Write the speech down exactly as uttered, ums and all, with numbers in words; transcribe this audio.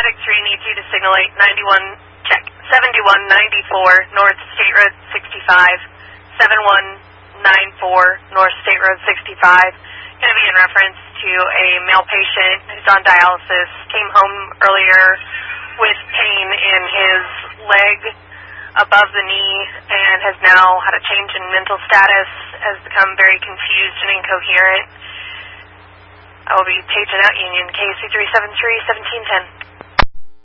Medic three needs you to signal eight ninety-one, check, seventy-one ninety-four North State Road sixty-five, seventy-one ninety-four North State Road sixty-five. Going to be in reference to a male patient who's on dialysis, came home earlier with pain in his leg above the knee and has now had a change in mental status, has become very confused and incoherent. I will be paging out Union K C three seven three, seventeen ten.